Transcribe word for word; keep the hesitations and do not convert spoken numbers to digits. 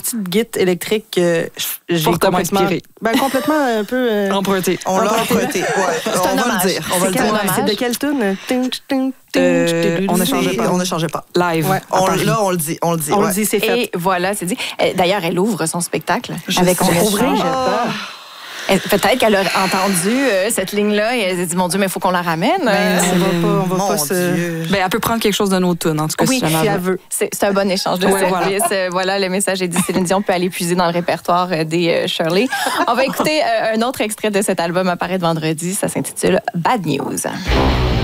petite guitare électrique que j'ai Fortement complètement... inspirée. Ben, complètement un peu... Euh, Emprunté. On l'a emprunté. Ouais. C'est on un va hommage. le dire. On va C'est le quel dire. hommage? c'est de quelle tune? Ting, ting, ting, Euh, on ne ting, changeait Et pas. on ne changeait pas. Live. Ouais. à On, Paris. là, on le dit. On le dit. On ouais. le dit, c'est fait. Et voilà, c'est dit. Euh, D'ailleurs, elle ouvre son spectacle Je avec sais. On ne Pour vrai? change pas. Elle- Peut-être qu'elle a entendu euh, cette ligne-là et elle s'est dit, mon Dieu, mais il faut qu'on la ramène. Ben, Euh, on va pas, on va Mon pas se... Dieu. Ben, elle peut prendre quelque chose de nos tunes, en tout cas, Oui, si jamais Si elle elle veut. veut. C'est c'est un bon échange de Ouais, services. voilà. Voilà. voilà, le message est dit. Céline Dion peut aller puiser dans le répertoire euh, des euh, Shirley. On va écouter euh, un autre extrait de cet album apparaître vendredi. Ça s'intitule Bad News.